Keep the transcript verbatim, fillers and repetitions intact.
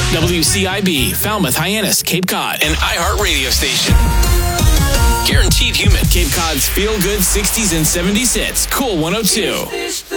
W C I B, Falmouth, Hyannis, Cape Cod, an iHeart radio station. Guaranteed Human, Cape Cod's feel-good sixties and seventies hits. Cool one oh two.